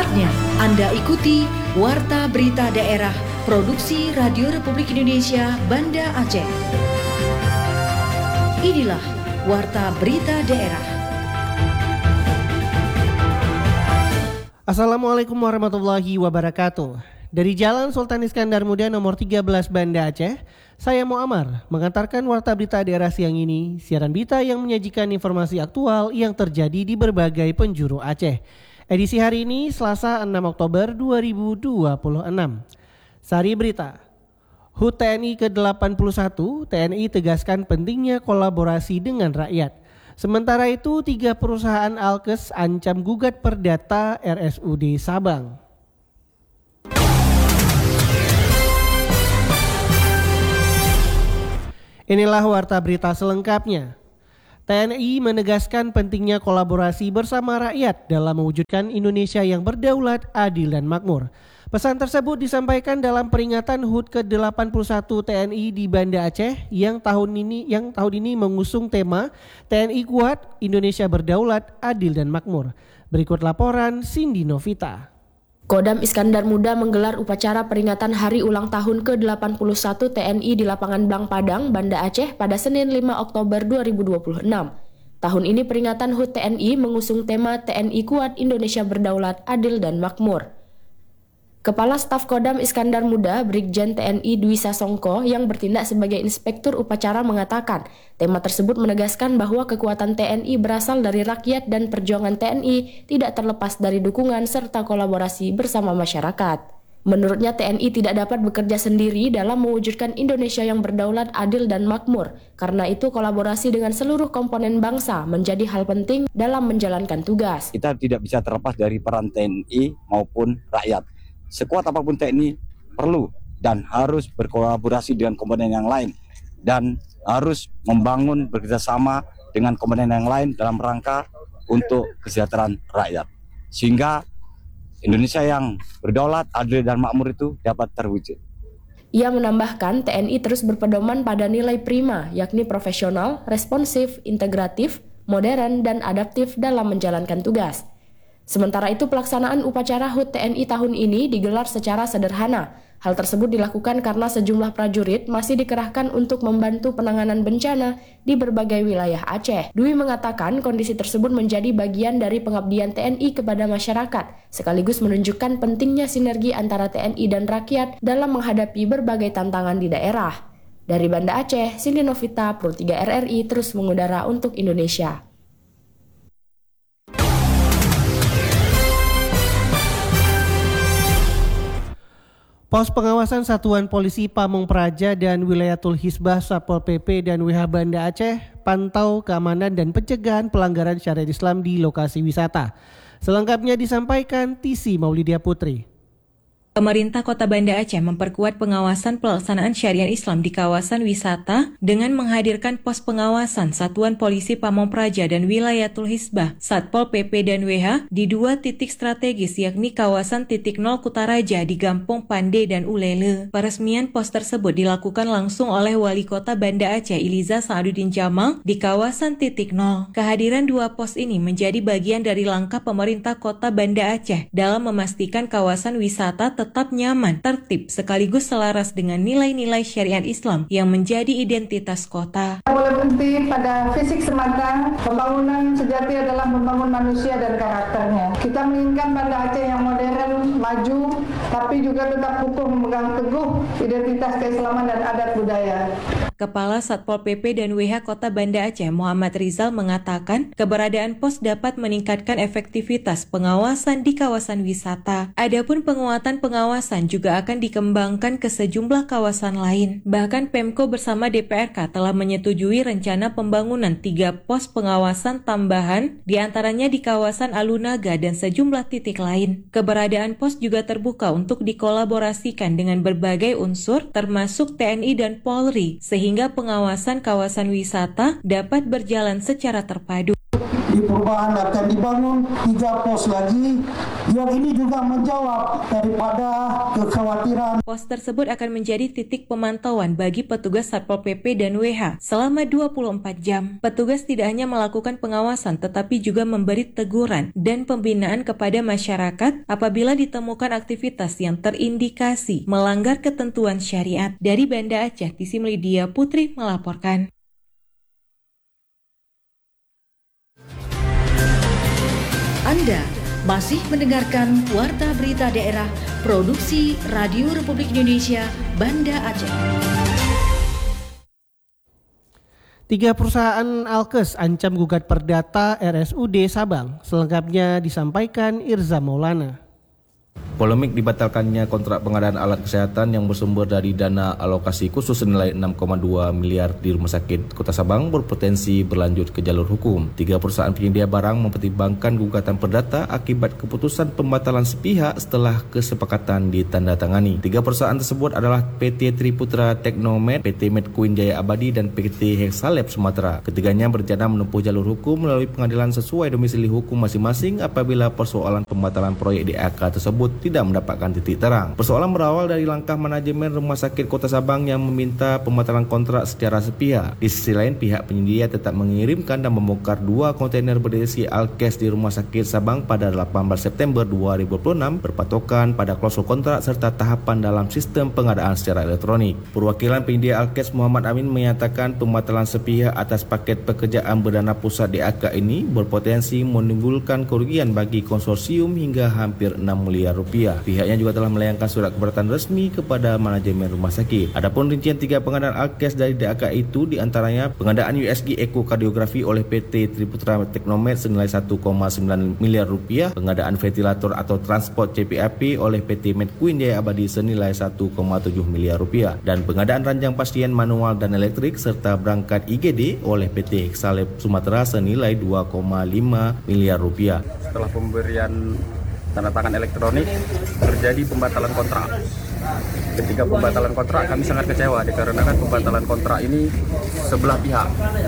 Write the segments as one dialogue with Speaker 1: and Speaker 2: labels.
Speaker 1: Saatnya Anda ikuti Warta Berita Daerah Produksi Radio Republik Indonesia Banda Aceh. Inilah Warta Berita Daerah.
Speaker 2: Assalamualaikum warahmatullahi wabarakatuh. Dari Jalan Sultan Iskandar Muda nomor 13 Banda Aceh, saya Muammar mengantarkan Warta Berita Daerah siang ini, siaran berita yang menyajikan informasi aktual yang terjadi di berbagai penjuru Aceh. Edisi hari ini Selasa 6 Oktober 2026. Sari berita. HUT TNI ke-81, TNI tegaskan pentingnya kolaborasi dengan rakyat. Sementara itu, 3 perusahaan alkes ancam gugat perdata RSUD Sabang. Inilah warta berita selengkapnya. TNI menegaskan pentingnya kolaborasi bersama rakyat dalam mewujudkan Indonesia yang berdaulat, adil dan makmur. Pesan tersebut disampaikan dalam peringatan HUT ke-81 TNI di Banda Aceh yang tahun ini mengusung tema TNI Kuat, Indonesia Berdaulat, Adil dan Makmur. Berikut laporan Cindy Novita.
Speaker 3: Kodam Iskandar Muda menggelar upacara peringatan Hari Ulang Tahun ke-81 TNI di Lapangan Blang Padang, Banda Aceh pada Senin 5 Oktober 2026. Tahun ini peringatan HUT TNI mengusung tema TNI Kuat, Indonesia Berdaulat, Adil dan Makmur. Kepala Staf Kodam Iskandar Muda, Brigjen TNI Dwi Sasongko yang bertindak sebagai inspektur upacara mengatakan, tema tersebut menegaskan bahwa kekuatan TNI berasal dari rakyat dan perjuangan TNI tidak terlepas dari dukungan serta kolaborasi bersama masyarakat. Menurutnya TNI tidak dapat bekerja sendiri dalam mewujudkan Indonesia yang berdaulat, adil dan makmur. Karena itu kolaborasi dengan seluruh komponen bangsa menjadi hal penting dalam menjalankan tugas.
Speaker 4: Kita tidak bisa terlepas dari peran TNI maupun rakyat. Sekuat apapun TNI perlu dan harus berkolaborasi dengan komponen yang lain dan harus membangun bekerjasama dengan komponen yang lain dalam rangka untuk kesejahteraan rakyat. Sehingga Indonesia yang berdaulat, adil dan makmur itu dapat terwujud.
Speaker 3: Ia menambahkan TNI terus berpedoman pada nilai prima, yakni profesional, responsif, integratif, modern, dan adaptif dalam menjalankan tugas. Sementara itu pelaksanaan upacara HUT TNI tahun ini digelar secara sederhana. Hal tersebut dilakukan karena sejumlah prajurit masih dikerahkan untuk membantu penanganan bencana di berbagai wilayah Aceh. Dwi mengatakan kondisi tersebut menjadi bagian dari pengabdian TNI kepada masyarakat, sekaligus menunjukkan pentingnya sinergi antara TNI dan rakyat dalam menghadapi berbagai tantangan di daerah. Dari Banda Aceh, Cindy Novita, Pro 3 RRI terus mengudara untuk Indonesia.
Speaker 2: Pos pengawasan Satuan Polisi Pamong Praja dan Wilayatul Hisbah Satpol PP dan WH Banda Aceh pantau keamanan dan pencegahan pelanggaran syariat Islam di lokasi wisata. Selengkapnya disampaikan Tisi Maulidia Putri.
Speaker 5: Pemerintah Kota Banda Aceh memperkuat pengawasan pelaksanaan syariat Islam di kawasan wisata dengan menghadirkan pos pengawasan Satuan Polisi Pamong Praja dan Wilayatul Hisbah Satpol PP dan WH di 2 titik strategis yakni kawasan titik 0 Kutaraja di Gampong Pande dan Ulele. Peresmian pos tersebut dilakukan langsung oleh Wali Kota Banda Aceh Iliza Sa'aduddin Jamal di kawasan titik 0. Kehadiran 2 pos ini menjadi bagian dari langkah pemerintah Kota Banda Aceh dalam memastikan kawasan wisata tetap nyaman, tertib, sekaligus selaras dengan nilai-nilai syariat Islam yang menjadi identitas kota.
Speaker 6: Boleh berhenti pada fisik semata, pembangunan sejati adalah membangun manusia dan karakternya. Kita menginginkan Banda Aceh yang modern, maju, tapi juga tetap kukuh memegang teguh identitas keislaman dan adat budaya.
Speaker 5: Kepala Satpol PP dan WH Kota Banda Aceh Muhammad Rizal mengatakan keberadaan pos dapat meningkatkan efektivitas pengawasan di kawasan wisata. Adapun penguatan pengawasan juga akan dikembangkan ke sejumlah kawasan lain. Bahkan Pemko bersama DPRK telah menyetujui rencana pembangunan 3 pos pengawasan tambahan diantaranya di kawasan Alunaga dan sejumlah titik lain. Keberadaan pos juga terbuka untuk dikolaborasikan dengan berbagai unsur termasuk TNI dan Polri sehingga pengawasan kawasan wisata dapat berjalan secara terpadu.
Speaker 7: di perubahan akan dibangun 3 pos lagi yang ini juga menjawab daripada kekhawatiran.
Speaker 5: Pos tersebut akan menjadi titik pemantauan bagi petugas Satpol PP dan WH selama 24 jam. Petugas tidak hanya melakukan pengawasan tetapi juga memberi teguran dan pembinaan kepada masyarakat apabila ditemukan aktivitas yang terindikasi melanggar ketentuan syariat. Dari Banda Aceh, Tisi Melidia Putri melaporkan.
Speaker 1: Anda masih mendengarkan Warta Berita Daerah Produksi Radio Republik Indonesia Banda Aceh.
Speaker 2: 3 perusahaan alkes ancam gugat perdata RSUD Sabang. Selengkapnya disampaikan Irza Maulana.
Speaker 8: Polemik dibatalkannya kontrak pengadaan alat kesehatan yang bersumber dari dana alokasi khusus senilai 6,2 miliar di Rumah Sakit Kota Sabang berpotensi berlanjut ke jalur hukum. 3 perusahaan penyedia barang mempertimbangkan gugatan perdata akibat keputusan pembatalan sepihak setelah kesepakatan ditandatangani. 3 perusahaan tersebut adalah PT Triputra Teknomed, PT Medqueen Jaya Abadi, dan PT Hexalab Sumatera. Ketiganya berencana menempuh jalur hukum melalui pengadilan sesuai domisili hukum masing-masing apabila persoalan pembatalan proyek DAK tersebut tidak mendapatkan titik terang. Persoalan berawal dari langkah manajemen Rumah Sakit Kota Sabang yang meminta pembatalan kontrak secara sepihak. Di sisi lain, pihak penyedia tetap mengirimkan dan membongkar 2 kontainer berisi alkes di Rumah Sakit Sabang pada 18 September 2026 berpatokan pada klausul kontrak serta tahapan dalam sistem pengadaan secara elektronik. Perwakilan penyedia alkes Muhammad Amin menyatakan pembatalan sepihak atas paket pekerjaan berdana pusat DAK ini berpotensi menimbulkan kerugian bagi konsorsium hingga hampir 6 miliar rupiah. Pihaknya juga telah melayangkan surat keberatan resmi kepada manajemen rumah sakit. Adapun rincian 3 pengadaan alkes dari DAK itu diantaranya pengadaan USG ekokardiografi oleh PT Triputra Teknomed senilai 1,9 miliar rupiah, pengadaan ventilator atau transport CPAP oleh PT Medqueen Jaya Abadi senilai 1,7 miliar rupiah, dan pengadaan ranjang pasien manual dan elektrik serta berangkat IGD oleh PT Hexalab Sumatera senilai 2,5 miliar rupiah.
Speaker 9: Setelah pemberian tanda tangan elektronik, terjadi pembatalan kontrak. Ketika pembatalan kontrak, kami sangat kecewa dikarenakan pembatalan kontrak ini sebelah pihak.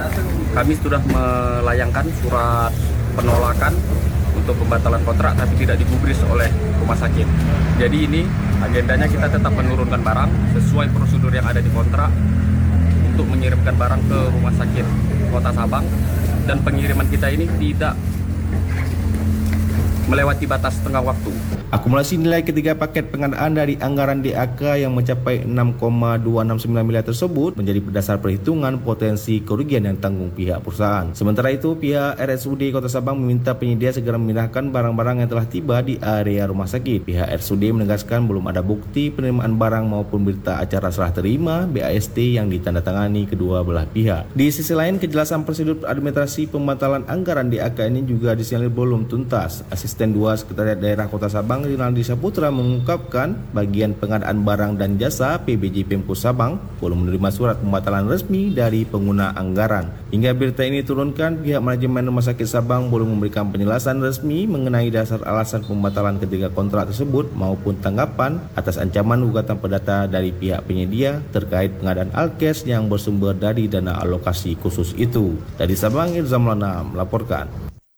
Speaker 9: Kami sudah melayangkan surat penolakan untuk pembatalan kontrak tapi tidak digubris oleh rumah sakit. Jadi ini agendanya kita tetap menurunkan barang sesuai prosedur yang ada di kontrak untuk mengirimkan barang ke Rumah Sakit Kota Sabang, dan pengiriman kita ini tidak melewati batas tengah waktu.
Speaker 8: Akumulasi nilai ketiga paket pengadaan dari anggaran DAK yang mencapai 6,269 miliar tersebut menjadi berdasar perhitungan potensi kerugian yang tanggung pihak perusahaan. Sementara itu, pihak RSUD Kota Sabang meminta penyedia segera memindahkan barang-barang yang telah tiba di area rumah sakit. Pihak RSUD menegaskan belum ada bukti penerimaan barang maupun berita acara serah terima BAST yang ditandatangani kedua belah pihak. Di sisi lain, kejelasan prosedur administrasi pembatalan anggaran DAK ini juga disinyalir belum tuntas. Asisten 2 Sekretariat Daerah Kota Sabang Rinaldi Saputra mengungkapkan bagian pengadaan barang dan jasa PBJ Pemko Sabang belum menerima surat pembatalan resmi dari pengguna anggaran. Hingga berita ini turunkan, pihak manajemen Rumah Sakit Sabang belum memberikan penjelasan resmi mengenai dasar alasan pembatalan ketiga kontrak tersebut maupun tanggapan atas ancaman gugatan perdata dari pihak penyedia terkait pengadaan alkes yang bersumber dari dana alokasi khusus itu. Dari Sabang, Irza Maulana melaporkan.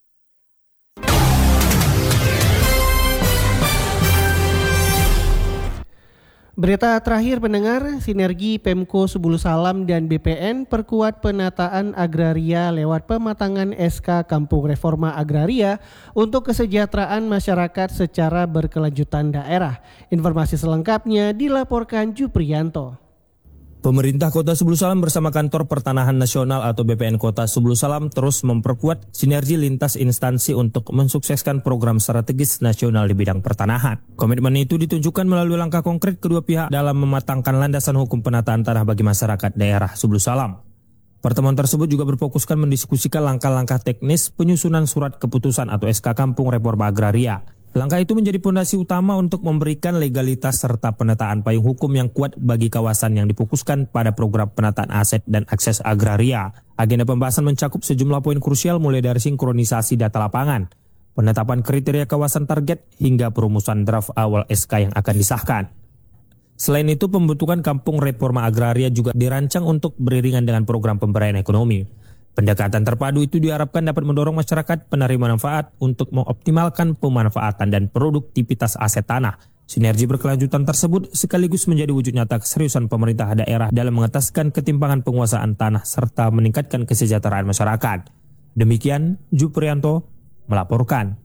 Speaker 2: Berita terakhir pendengar, sinergi Pemko Subulu Salam dan BPN perkuat penataan agraria lewat pematangan SK Kampung Reforma Agraria untuk kesejahteraan masyarakat secara berkelanjutan daerah. Informasi selengkapnya dilaporkan Juprianto.
Speaker 10: Pemerintah Kota Subulu Salam bersama Kantor Pertanahan Nasional atau BPN Kota Subulu Salam terus memperkuat sinergi lintas instansi untuk mensukseskan program strategis nasional di bidang pertanahan. Komitmen itu ditunjukkan melalui langkah konkret kedua pihak dalam mematangkan landasan hukum penataan tanah bagi masyarakat daerah Subulu Salam. Pertemuan tersebut juga berfokuskan mendiskusikan langkah-langkah teknis penyusunan surat keputusan atau SK Kampung Reforma Agraria. Langkah itu menjadi fondasi utama untuk memberikan legalitas serta penataan payung hukum yang kuat bagi kawasan yang difokuskan pada program penataan aset dan akses agraria. Agenda pembahasan mencakup sejumlah poin krusial mulai dari sinkronisasi data lapangan, penetapan kriteria kawasan target, hingga perumusan draft awal SK yang akan disahkan. Selain itu, pembentukan Kampung Reforma Agraria juga dirancang untuk beriringan dengan program pemberdayaan ekonomi. Pendekatan terpadu itu diharapkan dapat mendorong masyarakat penerima manfaat untuk mengoptimalkan pemanfaatan dan produktivitas aset tanah. Sinergi berkelanjutan tersebut sekaligus menjadi wujud nyata keseriusan pemerintah daerah dalam mengataskan ketimpangan penguasaan tanah serta meningkatkan kesejahteraan masyarakat. Demikian, Juprianto melaporkan.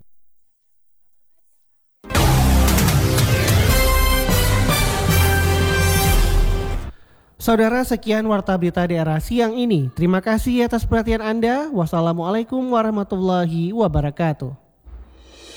Speaker 2: Saudara, sekian Warta Berita Daerah siang ini. Terima kasih atas perhatian Anda. Wassalamualaikum warahmatullahi wabarakatuh.